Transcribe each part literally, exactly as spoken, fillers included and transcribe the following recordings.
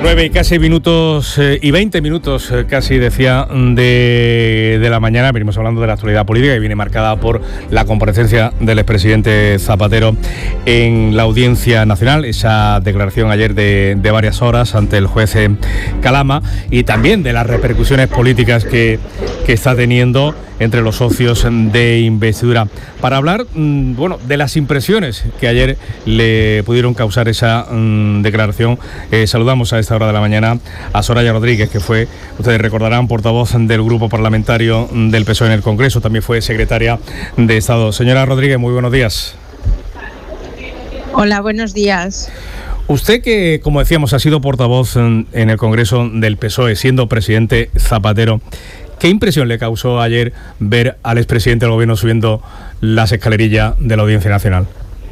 nueve y casi minutos eh, y veinte minutos eh, casi decía de, de la mañana. Venimos hablando de la actualidad política que viene marcada por la comparecencia del expresidente Zapatero en la Audiencia Nacional, esa declaración ayer de, de varias horas ante el juez eh, Calama, y también de las repercusiones políticas que, que está teniendo entre los socios de investidura. Para hablar, mmm, bueno, de las impresiones que ayer le pudieron causar esa mmm, declaración, eh, saludamos a esta hora de la mañana a Soraya Rodríguez, que fue, ustedes recordarán, portavoz del grupo parlamentario del P S O E en el Congreso, también fue secretaria de Estado. Señora Rodríguez, muy buenos días. Hola, buenos días. Usted, que, como decíamos, ha sido portavoz en, en el Congreso del P S O E, siendo presidente Zapatero, ¿qué impresión le causó ayer ver al expresidente del Gobierno subiendo las escalerillas de la Audiencia Nacional?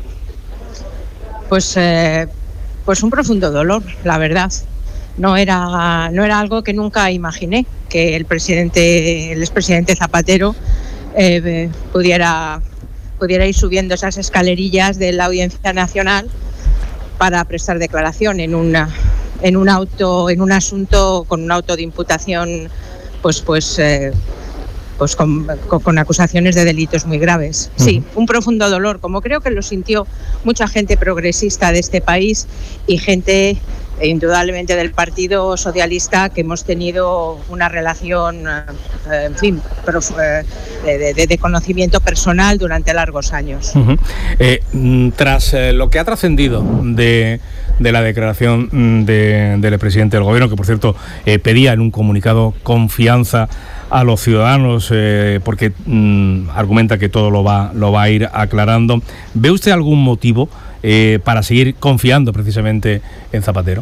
Pues, eh, pues un profundo dolor, la verdad. No era, no era algo que nunca imaginé, que el presidente, el expresidente Zapatero eh, pudiera, pudiera ir subiendo esas escalerillas de la Audiencia Nacional para prestar declaración en una, en un auto, en un asunto con un auto de imputación, pues, pues, eh, pues con, con, con acusaciones de delitos muy graves. Sí, un profundo dolor, como creo que lo sintió mucha gente progresista de este país y gente, indudablemente, del Partido Socialista, que hemos tenido una relación, eh, en fin, prof, eh, de, de, de conocimiento personal durante largos años. Uh-huh. Eh, tras eh, lo que ha trascendido de, de la declaración de, del presidente del Gobierno, que por cierto eh, pedía en un comunicado confianza a los ciudadanos, eh, porque mm, argumenta que todo lo va, lo va a ir aclarando, ¿ve usted algún motivo Eh, para seguir confiando precisamente en Zapatero?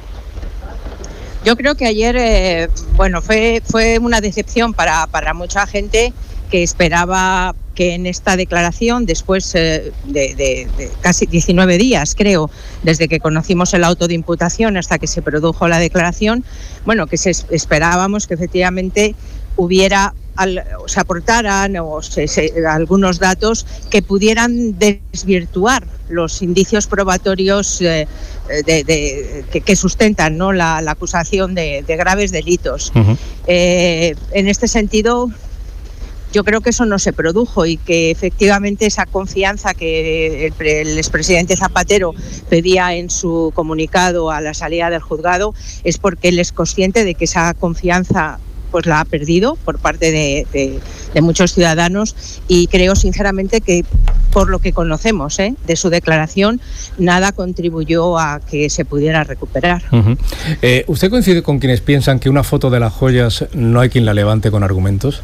Yo creo que ayer, eh, bueno, fue, fue una decepción para, para mucha gente que esperaba que en esta declaración, después eh, de, de, de casi diecinueve días, creo, desde que conocimos el auto de imputación hasta que se produjo la declaración, bueno, que se, esperábamos que efectivamente hubiera, al, se aportaran o se, se, algunos datos que pudieran desvirtuar los indicios probatorios eh, de, de, que, que sustentan, ¿no?, la, la acusación de, de graves delitos. Uh-huh. Eh, en este sentido, yo creo que eso no se produjo y que efectivamente esa confianza que el, el expresidente Zapatero pedía en su comunicado a la salida del juzgado es porque él es consciente de que esa confianza pues la ha perdido por parte de, de, de muchos ciudadanos, y creo sinceramente que, por lo que conocemos ¿eh? de su declaración, nada contribuyó a que se pudiera recuperar. Uh-huh. Eh, ¿Usted coincide con quienes piensan que una foto de las joyas no hay quien la levante con argumentos?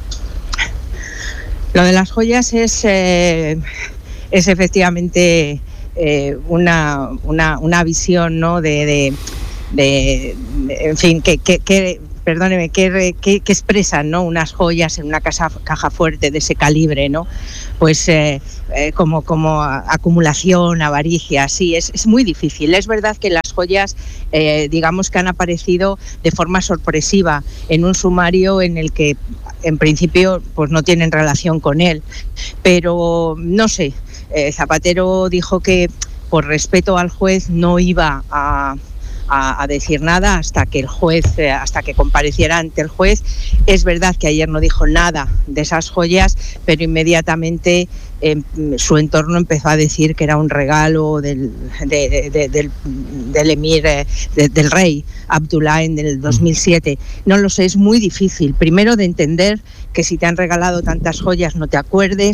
Lo de las joyas es, eh, es efectivamente eh, una, una, una visión, ¿no?, de, de, de, de en fin, que, que, que perdóneme, que, que, que expresan, ¿no?, unas joyas en una caja, caja fuerte de ese calibre, ¿no? Pues eh, eh, como, como acumulación, avaricia, sí, es, es muy difícil. Es verdad que las joyas, eh, digamos que han aparecido de forma sorpresiva en un sumario en el que, en principio, pues no tienen relación con él. Pero, no sé, eh, Zapatero dijo que, por respeto al juez, no iba a... A, a decir nada hasta que el juez, eh, hasta que compareciera ante el juez. Es verdad que ayer no dijo nada de esas joyas, pero inmediatamente eh, su entorno empezó a decir que era un regalo del, de, de, de, del, del emir, eh, de, del rey Abdullah en el dos mil siete. No lo sé, es muy difícil, primero, de entender que si te han regalado tantas joyas no te acuerdes,